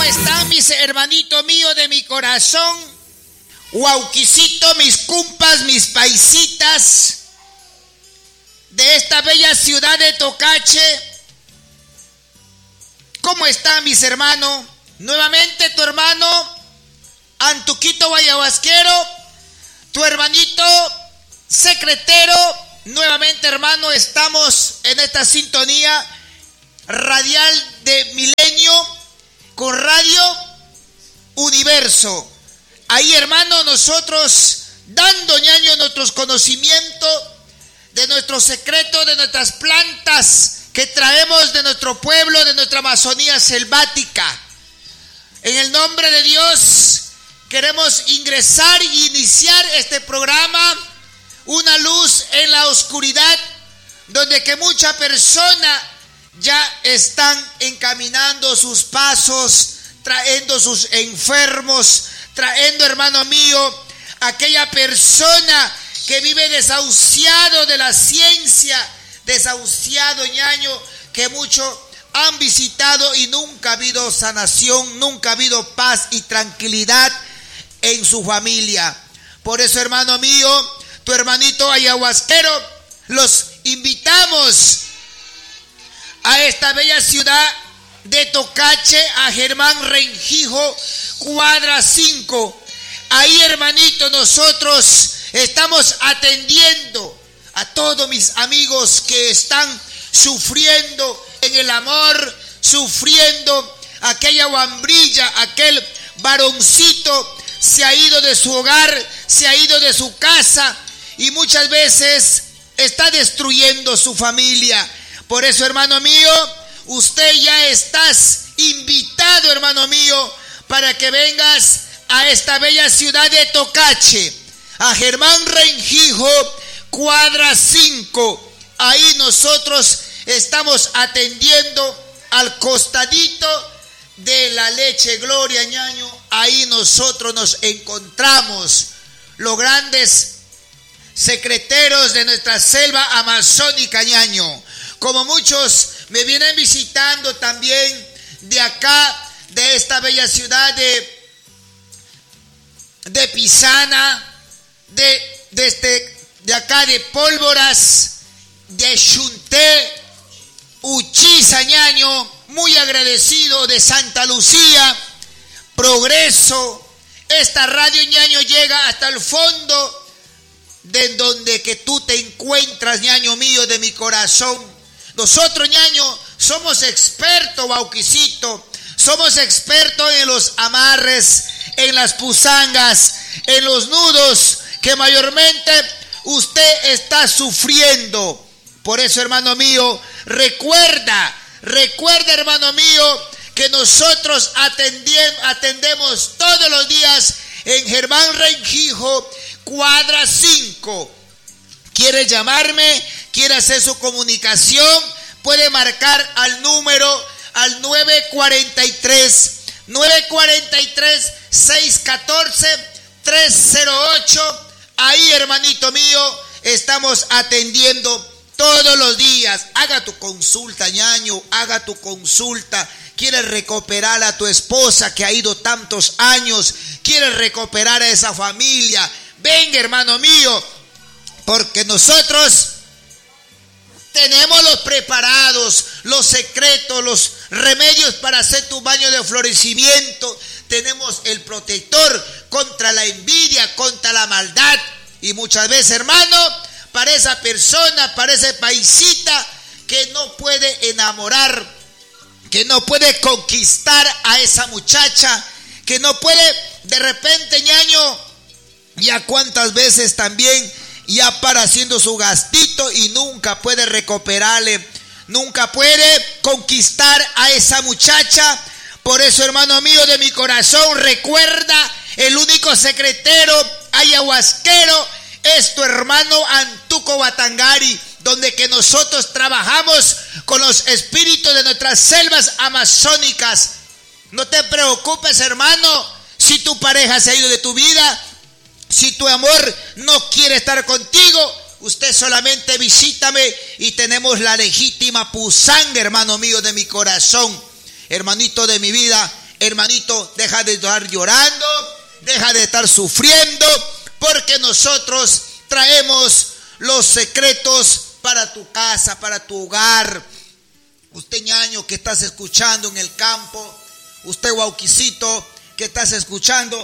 están mis hermanitos míos de mi corazón? Huauquicito, mis cumpas, mis paisitas de esta bella ciudad de Tocache. ¿Cómo están mis hermanos? Nuevamente tu hermano Antuquito Guayabasquero, tu hermanito secretero. Nuevamente, hermano, estamos en esta sintonía radial de Milenio con Radio Universo. Ahí, hermano, nosotros dando, ñaño, nuestros conocimientos de nuestros secretos, de nuestras plantas que traemos de nuestro pueblo, de nuestra Amazonía selvática. En el nombre de Dios queremos ingresar y iniciar este programa, una luz en la oscuridad, donde que muchas personas ya están encaminando sus pasos, trayendo sus enfermos, trayendo, hermano mío, aquella persona que vive desahuciado de la ciencia, desahuciado, ñaño, que muchos han visitado y nunca ha habido sanación, nunca ha habido paz y tranquilidad en su familia. Por eso, hermano mío, tu hermanito ayahuasquero, los invitamos a esta bella ciudad de Tocache, a Germán Rengijo, cuadra 5. Ahí, hermanito, nosotros estamos atendiendo a todos mis amigos que están sufriendo en el amor, sufriendo aquella guambrilla, aquel varoncito se ha ido de su hogar, se ha ido de su casa y muchas veces está destruyendo su familia. Por eso, hermano mío, usted ya estás invitado, hermano mío, para que vengas a esta bella ciudad de Tocache, a Germán Rengijo, cuadra 5. Ahí nosotros estamos atendiendo al costadito de la leche Gloria, ñaño. Ahí nosotros nos encontramos, los grandes secreteros de nuestra selva amazónica, ñaño. Como muchos me vienen visitando también de acá, de esta bella ciudad de Pisana, de acá de Pólvoras, de Xunté, Uchiza, ñaño, muy agradecido, de Santa Lucía, Progreso. Esta radio, ñaño, llega hasta el fondo de donde que tú te encuentras, ñaño mío, de mi corazón. Nosotros, ñaño, somos expertos, Bauquicito, somos expertos en los amarres, en las pusangas, en los nudos que mayormente usted está sufriendo. Por eso, hermano mío, recuerda, hermano mío, que nosotros atendemos todos los días en Germán Rengijo, cuadra 5. ¿Quiere llamarme? ¿Quiere hacer su comunicación? Puede marcar al número, al 943-614-308. Ahí, hermanito mío, estamos atendiendo todos los días. Haga tu consulta, ñaño, haga tu consulta. Quieres recuperar a tu esposa que ha ido tantos años, quieres recuperar a esa familia. Venga, hermano mío, porque nosotros tenemos los preparados, los secretos, los remedios para hacer tu baño de florecimiento. Tenemos el protector contra la envidia, contra la maldad. Y muchas veces, hermano, para esa persona, para ese paisita que no puede enamorar, que no puede conquistar a esa muchacha, que no puede de repente, ñaño, ya cuántas veces también ya para haciendo su gastito y nunca puede recuperarle, nunca puede conquistar a esa muchacha. Por eso, hermano mío de mi corazón, recuerda, el único secretero ayahuasquero es tu hermano Antuco Batangari, donde que nosotros trabajamos con los espíritus de nuestras selvas amazónicas. No te preocupes, hermano, si tu pareja se ha ido de tu vida, si tu amor no quiere estar contigo, usted solamente visítame y tenemos la legítima pusanga, hermano mío de mi corazón, hermanito de mi vida, hermanito, deja de estar llorando, deja de estar sufriendo, porque nosotros traemos los secretos para tu casa, para tu hogar. Usted, ñaño, que estás escuchando en el campo, usted, guauquicito, que estás escuchando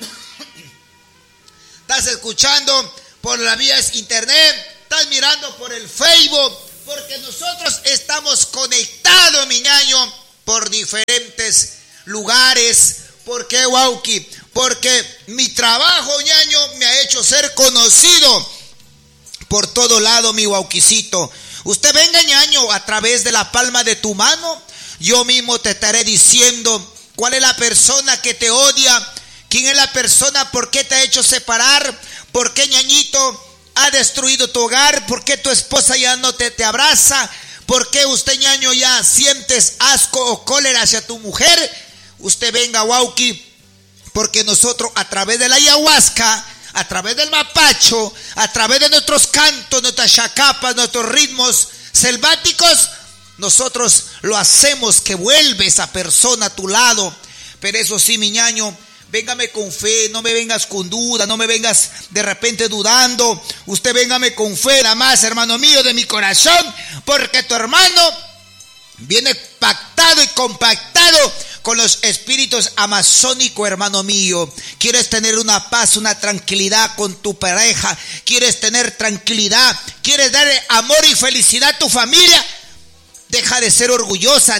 por las vías internet, estás mirando por el Facebook, porque nosotros estamos conectados, mi ñaño, por diferentes lugares. ¿Por qué, guauqui? Porque mi trabajo, ñaño, me ha hecho ser conocido por todo lado, mi guauquicito. Usted venga, ñaño, a través de la palma de tu mano, yo mismo te estaré diciendo cuál es la persona que te odia, quién es la persona, por qué te ha hecho separar, por qué, ñañito, ha destruido tu hogar, por qué tu esposa ya no te abraza, por qué usted, ñaño, ya sientes asco o cólera hacia tu mujer. Usted venga, guauqui, porque nosotros a través de la ayahuasca, a través del mapacho, a través de nuestros cantos, nuestras chacapas, nuestros ritmos selváticos, nosotros lo hacemos que vuelve esa persona a tu lado. Pero eso sí, mi ñaño, véngame con fe, no me vengas con duda, no me vengas de repente dudando. Usted véngame con fe, nada más, hermano mío de mi corazón, porque tu hermano viene pactado y compactado con los espíritus amazónicos, hermano mío. ¿Quieres tener una paz, una tranquilidad con tu pareja? ¿Quieres tener tranquilidad? ¿Quieres darle amor y felicidad a tu familia? Deja de ser orgullosa,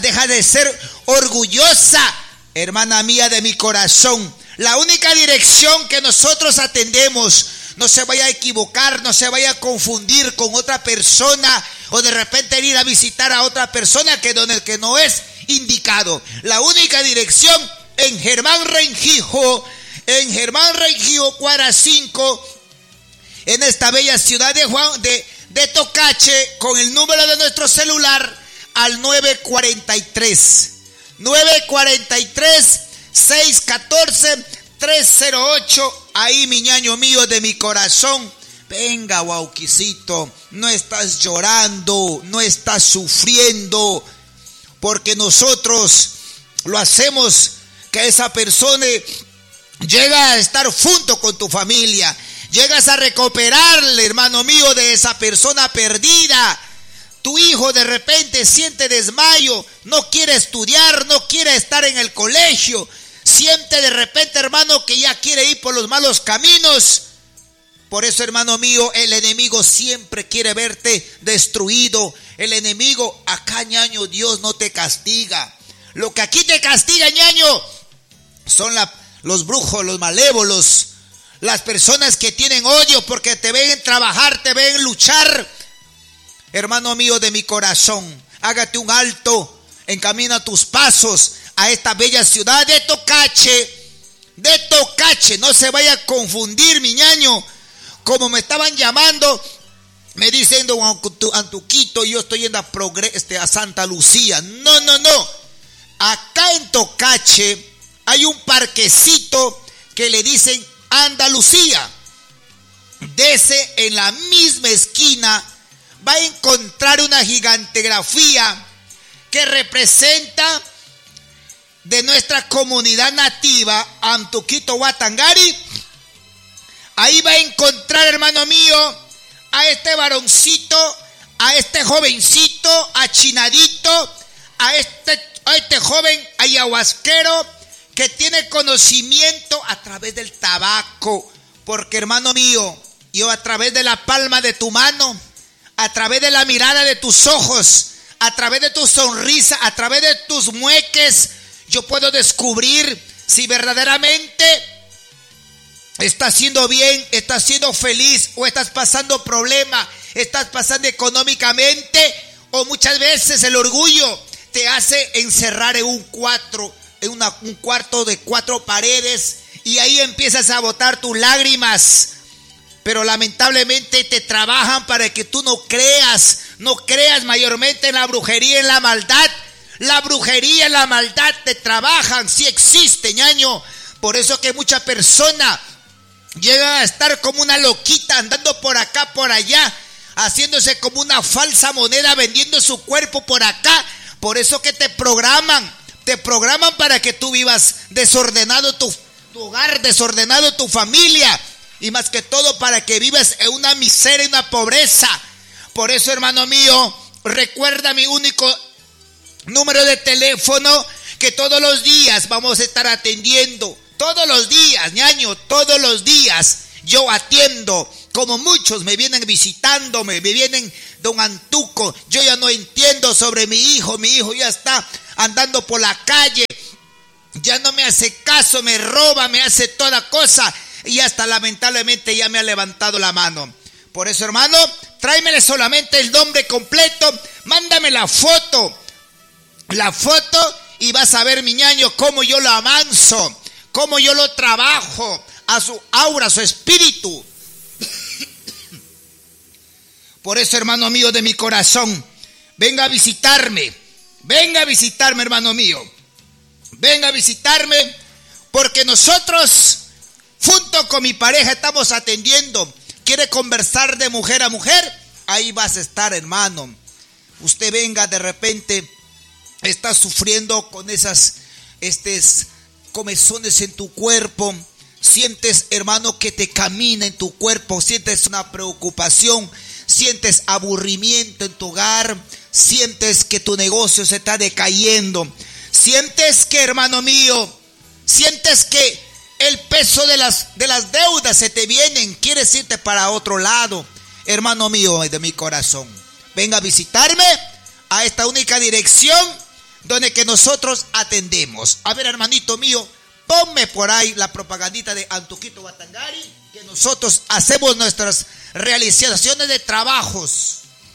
hermana mía de mi corazón. La única dirección que nosotros atendemos, no se vaya a equivocar, no se vaya a confundir con otra persona, o de repente ir a visitar a otra persona que no es indicado. La única dirección en Germán Rengijo, cuadra 5, en esta bella ciudad de Tocache, con el número de nuestro celular al 943-614-308. Ahí, mi ñaño mío de mi corazón. Venga, guauquicito, no estás llorando, no estás sufriendo, porque nosotros lo hacemos que esa persona llega a estar junto con tu familia, llegas a recuperarle, hermano mío, de esa persona perdida. Tu hijo de repente siente desmayo, no quiere estudiar, no quiere estar en el colegio, siente de repente, hermano, que ya quiere ir por los malos caminos. Por eso, hermano mío, el enemigo siempre quiere verte destruido. El enemigo, acá, ñaño, Dios no te castiga. Lo que aquí te castiga, ñaño, son los brujos, los malévolos, las personas que tienen odio porque te ven trabajar, te ven luchar. Hermano mío de mi corazón, hágate un alto, encamina tus pasos a esta bella ciudad de Tocache. No se vaya a confundir, mi ñaño. Como me estaban llamando, me dicen Antuquito, yo estoy yendo a Santa Lucía. No. Acá en Tocache hay un parquecito que le dicen Andalucía. Dese en la misma esquina va a encontrar una gigantegrafía que representa de nuestra comunidad nativa, Antuquito Huatangari. Ahí va a encontrar, hermano mío, a este varoncito, a este jovencito, achinadito, a este joven ayahuasquero que tiene conocimiento a través del tabaco. Porque, hermano mío, yo a través de la palma de tu mano, a través de la mirada de tus ojos, a través de tu sonrisa, a través de tus mueques, yo puedo descubrir si verdaderamente estás siendo bien, estás siendo feliz, o estás pasando problemas, estás pasando económicamente, o muchas veces el orgullo te hace encerrar en un cuarto de 4 paredes, y ahí empiezas a botar tus lágrimas. Pero lamentablemente te trabajan para que tú no creas mayormente en la brujería, en la maldad. La brujería y la maldad te trabajan, sí existe, ñaño. Por eso que mucha persona llega a estar como una loquita, andando por acá, por allá, haciéndose como una falsa moneda, vendiendo su cuerpo por acá. Por eso que te programan te programan para que tú vivas desordenado tu hogar, desordenado tu familia, y más que todo para que vivas en una miseria y una pobreza. Por eso, hermano mío, recuerda mi único número de teléfono, que todos los días vamos a estar atendiendo. Todos los días, ñaño, todos los días yo atiendo. Como muchos me vienen visitándome, me vienen, don Antuco, yo ya no entiendo sobre mi hijo ya está andando por la calle, ya no me hace caso, me roba, me hace toda cosa, y hasta lamentablemente ya me ha levantado la mano. Por eso, hermano, tráemele solamente el nombre completo, mándame la foto, y vas a ver, mi ñaño, cómo yo lo avanzo, cómo yo lo trabajo a su aura, a su espíritu. Por eso, hermano mío de mi corazón, venga a visitarme, hermano mío, venga a visitarme, porque nosotros, junto con mi pareja, estamos atendiendo. ¿Quiere conversar de mujer a mujer? Ahí vas a estar, hermano. Usted venga, de repente estás sufriendo con esas comezones en tu cuerpo, sientes, hermano, que te camina en tu cuerpo, sientes una preocupación, sientes aburrimiento en tu hogar, sientes que tu negocio se está decayendo, sientes que, hermano mío, sientes que el peso de las deudas se te vienen, quieres irte para otro lado. Hermano mío de mi corazón, venga a visitarme a esta única dirección donde que nosotros atendemos. A ver, hermanito mío, ponme por ahí la propagandita de Antuquito Guatangari, que nosotros hacemos nuestras realizaciones de trabajos.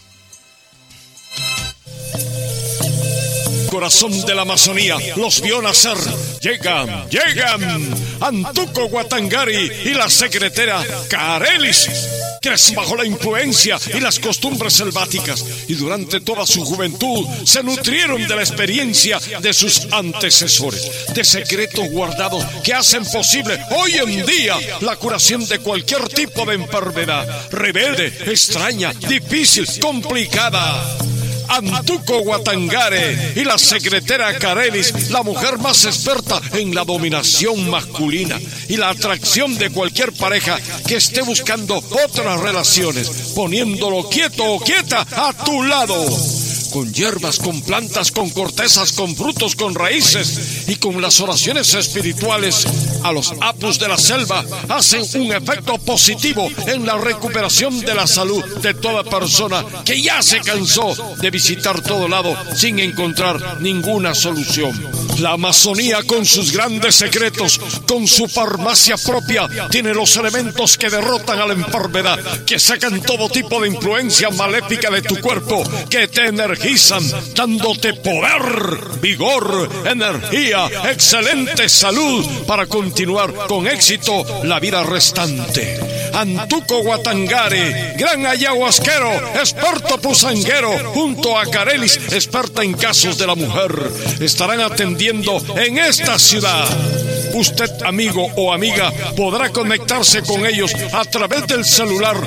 Corazón de la Amazonía los vio nacer. Llegan Antuco Guatangari y la secretera Carelis. Crecen bajo la influencia y las costumbres selváticas, y durante toda su juventud se nutrieron de la experiencia de sus antecesores, de secretos guardados que hacen posible hoy en día la curación de cualquier tipo de enfermedad, rebelde, extraña, difícil, complicada. Antuco Guatangari y la secretera Carelis, la mujer más experta en la dominación masculina y la atracción de cualquier pareja que esté buscando otras relaciones, poniéndolo quieto o quieta a tu lado. Con hierbas, con plantas, con cortezas, con frutos, con raíces y con las oraciones espirituales a los apus de la selva, hacen un efecto positivo en la recuperación de la salud de toda persona que ya se cansó de visitar todo lado sin encontrar ninguna solución. La Amazonía, con sus grandes secretos, con su farmacia propia, tiene los elementos que derrotan a la enfermedad, que sacan todo tipo de influencia maléfica de tu cuerpo, que te energizan, dándote poder, vigor, energía, excelente salud para continuar con éxito la vida restante. Antuco Guatangari, gran ayahuasquero, experto pusanguero, junto a Carelis, experta en casos de la mujer, estarán atendiendo en esta ciudad. Usted, amigo o amiga, podrá conectarse con ellos a través del celular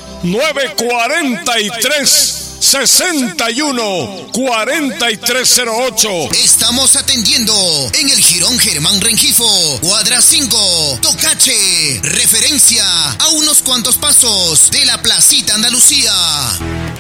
943-61-4308. Estamos atendiendo en el Jirón Germán Rengifo, cuadra 5, Tocache, referencia a unos cuantos pasos de la Placita Andalucía.